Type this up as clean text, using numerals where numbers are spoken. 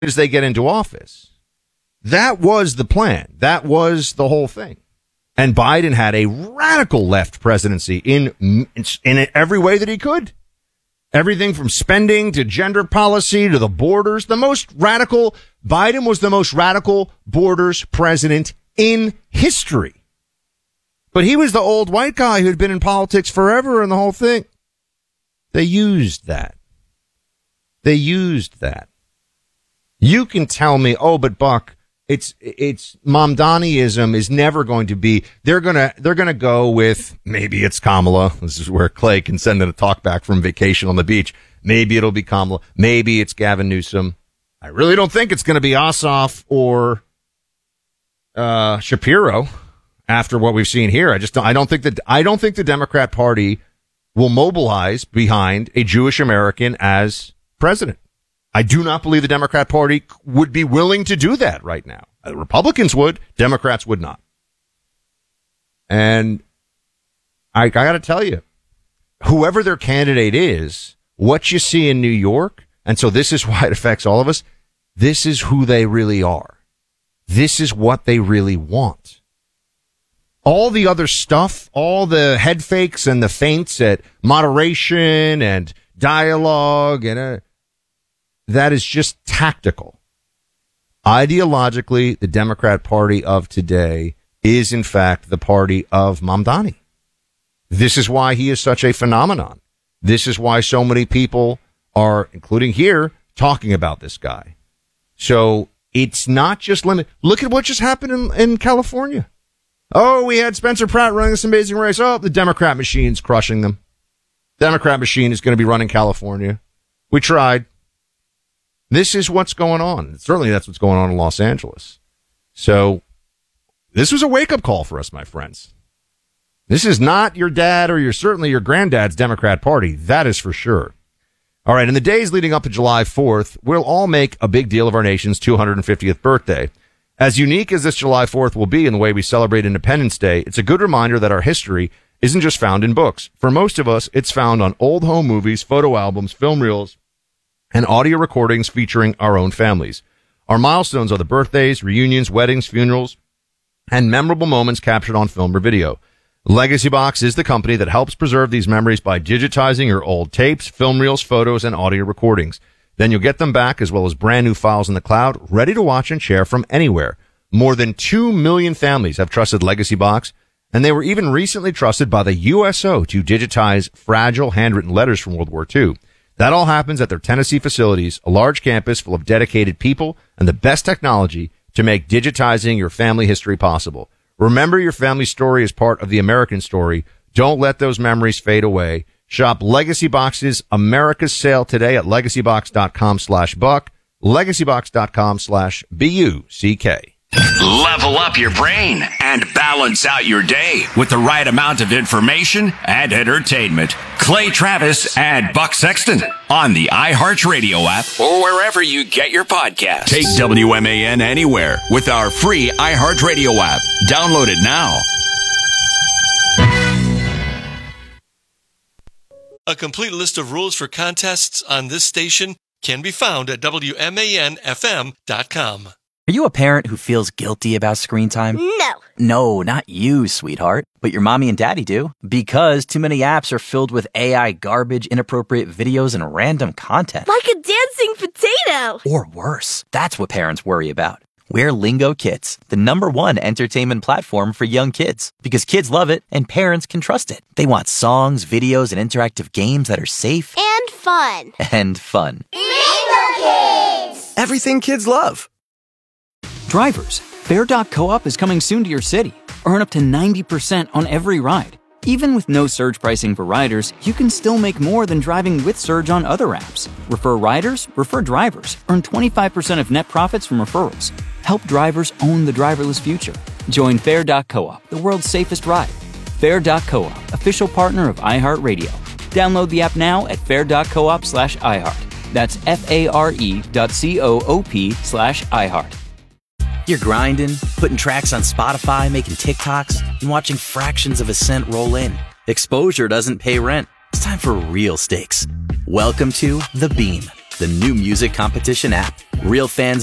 as they get into office. That was the plan. That was the whole thing. And Biden had a radical left presidency in every way that he could. Everything from spending to gender policy to the borders. Biden was the most radical borders president in history. But he was the old white guy who'd been in politics forever and the whole thing. They used that. You can tell me, oh, but Buck, it's Mamdaniism is never going to be, they're gonna go with, maybe it's Kamala. This is where Clay can send in a talk back from vacation on the beach. Maybe it'll be Kamala. Maybe it's Gavin Newsom. I really don't think it's going to be Ossoff or Shapiro after what we've seen here. I don't think the Democrat Party will mobilize behind a Jewish American as president. I do not believe the Democrat Party would be willing to do that right now. Republicans would, Democrats would not. And I got to tell you, whoever their candidate is, what you see in New York, and so this is why it affects all of us, this is who they really are. This is what they really want. All the other stuff, all the head fakes and the feints at moderation and dialogue, and that is just tactical. Ideologically, the Democrat Party of today is, in fact, the party of Mamdani. This is why he is such a phenomenon. This is why so many people are, including here, talking about this guy. So it's not just limited. Look at what just happened in California. Oh, we had Spencer Pratt running this amazing race. Oh, the Democrat machine's crushing them. Democrat machine is going to be running California. We tried. This is what's going on. Certainly that's what's going on in Los Angeles. So this was a wake-up call for us, my friends. This is not your dad or certainly your granddad's Democrat Party. That is for sure. All right, in the days leading up to July 4th, we'll all make a big deal of our nation's 250th birthday. As unique as this July 4th will be in the way we celebrate Independence Day, it's a good reminder that our history isn't just found in books. For most of us, it's found on old home movies, photo albums, film reels, and audio recordings featuring our own families. Our milestones are the birthdays, reunions, weddings, funerals, and memorable moments captured on film or video. Legacy Box is the company that helps preserve these memories by digitizing your old tapes, film reels, photos, and audio recordings. Then you'll get them back as well as brand new files in the cloud, ready to watch and share from anywhere. More than 2 million families have trusted Legacy Box, and they were even recently trusted by the USO to digitize fragile handwritten letters from World War II. That all happens at their Tennessee facilities, a large campus full of dedicated people and the best technology to make digitizing your family history possible. Remember your family story is part of the American story. Don't let those memories fade away. Shop Legacy Box's America's Sale today at legacybox.com/buck, legacybox.com/BUCK. Level up your brain and balance out your day with the right amount of information and entertainment. Clay Travis and Buck Sexton on the iHeartRadio app or wherever you get your podcasts. Take WMAN anywhere with our free iHeartRadio app. Download it now. A complete list of rules for contests on this station can be found at WMANFM.com. Are you a parent who feels guilty about screen time? No. No, not you, sweetheart. But your mommy and daddy do. Because too many apps are filled with AI garbage, inappropriate videos, and random content. Like a dancing potato. Or worse. That's what parents worry about. We're Lingo Kids, the #1 entertainment platform for young kids. Because kids love it and parents can trust it. They want songs, videos, and interactive games that are safe. And fun. And fun. Lingo Kids! Everything kids love. Drivers, Fare.coop is coming soon to your city. Earn up to 90% on every ride. Even with no surge pricing for riders, you can still make more than driving with surge on other apps. Refer riders, refer drivers. Earn 25% of net profits from referrals. Help drivers own the driverless future. Join Fare.coop, the world's safest ride. Fare.coop, official partner of iHeartRadio. Download the app now at fare.coop/iHeart. That's FARE.coop/iHeart. You're grinding, putting tracks on Spotify, making TikToks, and watching fractions of a cent roll in. Exposure doesn't pay rent. It's time for real stakes. Welcome to The Beam. the new music competition app. Real fans